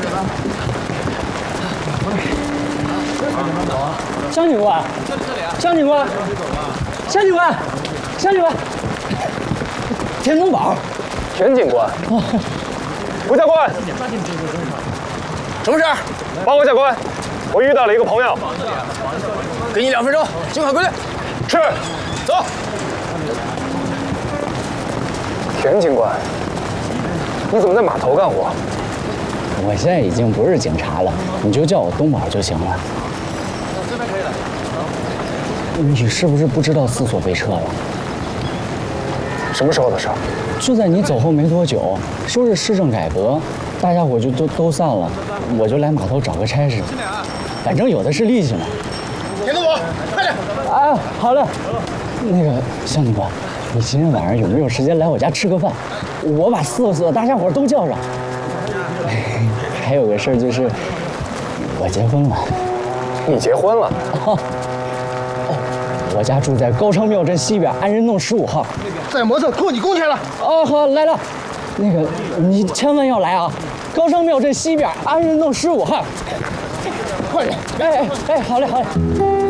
江警官，江警官，江警官，江警官，田东宝， 田警官，吴教官， 什么事？ 报告教官，我遇到了一个朋友。 给你2分钟，尽快归队。 是， 走。 田警官，你怎么在码头干活？ 我现在已经不是警察了，你就叫我东宝就行了。 这边可以了。 你是不是不知道司所被撤了？ 什么时候的事？ 就在你走后没多久，说是市政改革，大家伙就都散了，我就来码头找个差事，反正有的是力气嘛。 田东宝，快点！ 啊，好嘞。那个向警官，你今天晚上有没有时间来我家吃个饭？我把司所大家伙都叫上。还有个事儿就是，我结婚了。 你结婚了？ 哦，我家住在高昌庙镇西边安仁弄15号。 在摩特扣你工钱了。 哦，好，来了。那个你千万要来啊！高昌庙镇西边安仁弄15号。快点！哎，好嘞，好嘞。